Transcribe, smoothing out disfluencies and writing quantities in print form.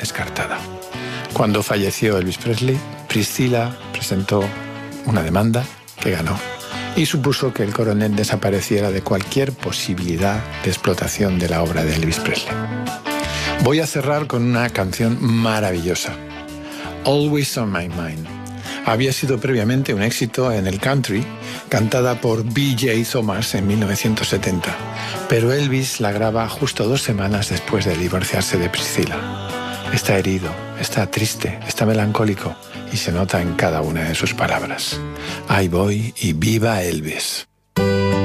descartada. Cuando falleció Elvis Presley, Priscilla presentó una demanda que ganó y supuso que el coronel desapareciera de cualquier posibilidad de explotación de la obra de Elvis Presley. Voy a cerrar con una canción maravillosa, Always on My Mind. Había sido previamente un éxito en el country, cantada por B.J. Thomas en 1970, pero Elvis la graba justo 2 semanas después de divorciarse de Priscilla. Está herido, está triste, está melancólico y se nota en cada una de sus palabras. Ahí voy y viva Elvis.